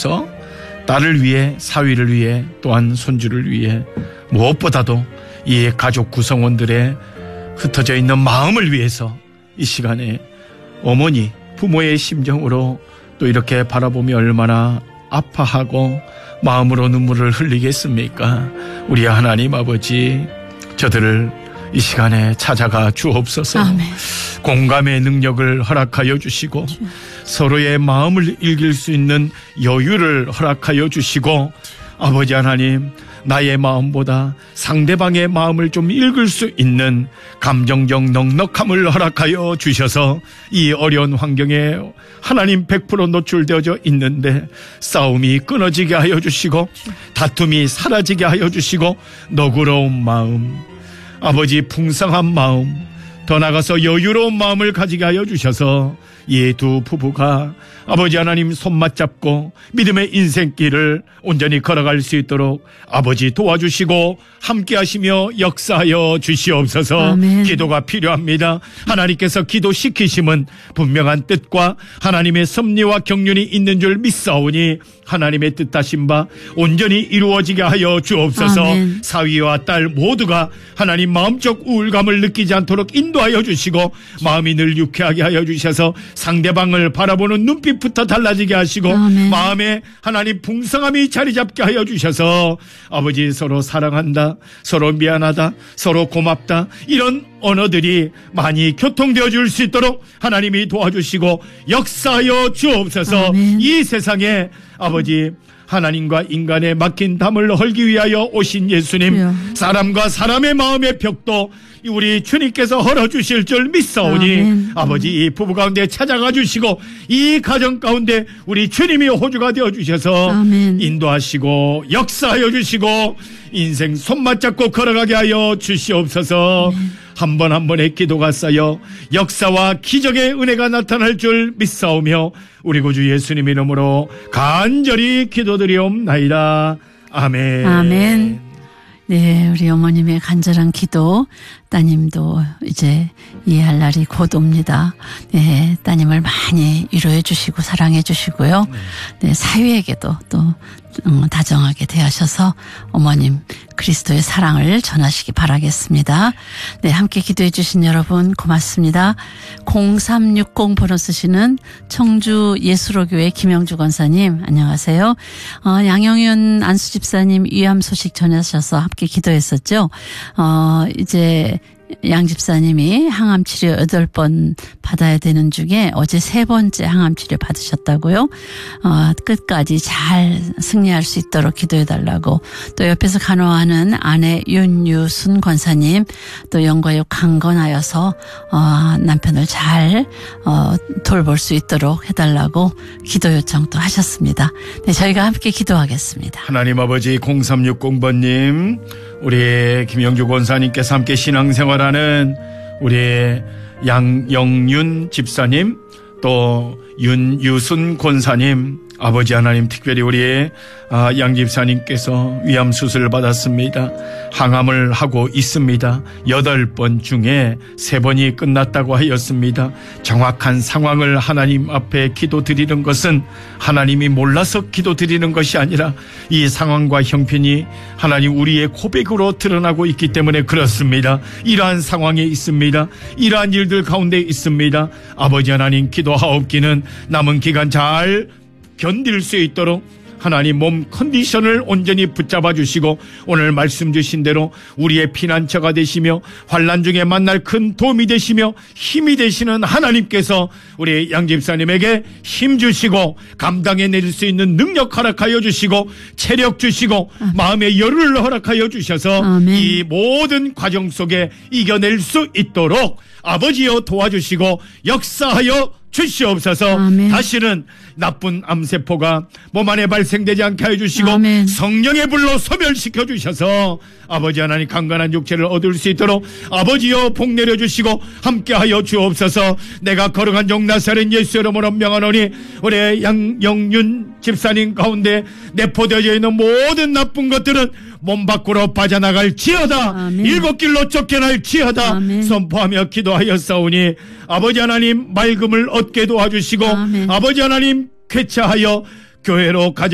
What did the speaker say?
주셔서 딸을 위해, 사위를 위해, 또한 손주를 위해, 무엇보다도 이 가족 구성원들의 흩어져 있는 마음을 위해서 이 시간에 어머니, 부모의 심정으로 또 이렇게 바라보며 얼마나 아파하고 마음으로 눈물을 흘리겠습니까? 우리 하나님 아버지, 저들을 이 시간에 찾아가 주옵소서. 아멘. 공감의 능력을 허락하여 주시고 서로의 마음을 읽을 수 있는 여유를 허락하여 주시고, 아버지 하나님, 나의 마음보다 상대방의 마음을 좀 읽을 수 있는 감정적 넉넉함을 허락하여 주셔서 이 어려운 환경에 하나님 100% 노출되어져 있는데 싸움이 끊어지게 하여 주시고 다툼이 사라지게 하여 주시고 너그러운 마음, 아버지 풍성한 마음, 더 나아가서 여유로운 마음을 가지게 하여 주셔서 이 두 부부가 아버지 하나님 손맞잡고 믿음의 인생길을 온전히 걸어갈 수 있도록 아버지 도와주시고 함께 하시며 역사하여 주시옵소서. 아멘. 기도가 필요합니다. 하나님께서 기도시키심은 분명한 뜻과 하나님의 섭리와 경륜이 있는 줄 믿사오니 하나님의 뜻하신 바 온전히 이루어지게 하여 주옵소서. 아멘. 사위와 딸 모두가 하나님 마음적 우울감을 느끼지 않도록 인도하여 주시고 마음이 늘 유쾌하게 하여 주셔서 상대방을 바라보는 눈빛부터 달라지게 하시고 아멘. 마음에 하나님 풍성함이 자리 잡게 하여 주셔서 아버지 서로 사랑한다, 서로 미안하다, 서로 고맙다, 이런 언어들이 많이 교통되어 줄 수 있도록 하나님이 도와주시고 역사하여 주옵소서. 아멘. 이 세상에 아버지 하나님과 인간의 막힌 담을 헐기 위하여 오신 예수님, 사람과 사람의 마음의 벽도 우리 주님께서 헐어주실 줄 믿사오니 아멘. 아버지 이 부부 가운데 찾아가 주시고 이 가정 가운데 우리 주님이 호주가 되어주셔서 아멘. 인도하시고 역사하여 주시고 인생 손맞잡고 걸어가게 하여 주시옵소서. 한 번 한 번의 기도가 쌓여 역사와 기적의 은혜가 나타날 줄 믿사오며 우리 구주 예수님 이름으로 간절히 기도드리옵나이다. 아멘. 아멘. 네, 우리 어머님의 간절한 기도, 따님도 이제 이해할 날이 곧 옵니다. 네, 따님을 많이 위로해 주시고 사랑해 주시고요. 네, 사위에게도 또 다정하게 대하셔서 어머님 그리스도의 사랑을 전하시기 바라겠습니다. 네, 함께 기도해 주신 여러분 고맙습니다. 0360 번호 쓰시는 청주 예수로교회 김영주 권사님 안녕하세요. 양영윤 안수집사님 위암 소식 전하셔서 함께 기도했었죠. 이제 양 집사님이 항암 치료 8번 받아야 되는 중에 어제 3번째 항암 치료 받으셨다고요. 끝까지 잘 승리할 수 있도록 기도해달라고, 또 옆에서 간호하는 아내 윤유순 권사님, 또 영과육 강건하여서 남편을 잘 돌볼 수 있도록 해달라고 기도 요청도 하셨습니다. 네, 저희가 함께 기도하겠습니다. 하나님 아버지, 0360번님, 우리 김영주 권사님께서 함께 신앙생활하는 우리 양영윤 집사님, 또 윤유순 권사님, 아버지 하나님, 특별히 우리 양 집사님께서 위암 수술을 받았습니다. 항암을 하고 있습니다. 8번 중에 3번이 끝났다고 하였습니다. 정확한 상황을 하나님 앞에 기도드리는 것은 하나님이 몰라서 기도드리는 것이 아니라 이 상황과 형편이 하나님 우리의 고백으로 드러나고 있기 때문에 그렇습니다. 이러한 상황에 있습니다. 이러한 일들 가운데 있습니다. 아버지 하나님, 기도하옵기는 남은 기간 잘 견딜 수 있도록 하나님 몸 컨디션을 온전히 붙잡아 주시고 오늘 말씀 주신 대로 우리의 피난처가 되시며 환난 중에 만날 큰 도움이 되시며 힘이 되시는 하나님께서 우리 양 집사님에게 힘 주시고 감당해낼 수 있는 능력 허락하여 주시고 체력 주시고 마음의 여유를 허락하여 주셔서 아멘. 이 모든 과정 속에 이겨낼 수 있도록 아버지여 도와주시고 역사하여 주시옵소서. 아멘. 다시는 나쁜 암세포가 몸 안에 발생되지 않게 해주시고 아멘. 성령의 불로 소멸시켜 주셔서 아버지 하나님 강건한 육체를 얻을 수 있도록 아버지여 복 내려주시고 함께하여 주옵소서. 내가 거룩한 종 나사렛 예수 이름으로 명하노니 우리 양영윤 집사님 가운데 내포되어져 있는 모든 나쁜 것들은 몸 밖으로 빠져나갈지어다. 아멘. 7길로 쫓겨날지어다. 아멘. 선포하며 기도하였사오니 아버지 하나님 맑음을 얻게 도와주시고 아멘. 아버지 하나님 쾌차하여 교회로 가져